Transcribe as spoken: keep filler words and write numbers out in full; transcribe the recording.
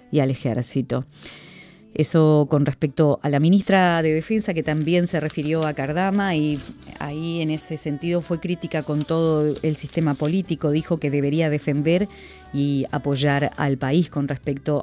y al ejército. Eso con respecto a la ministra de Defensa, que también se refirió a Cardama, y ahí en ese sentido fue crítica con todo el sistema político. Dijo que debería defender y apoyar al país con respecto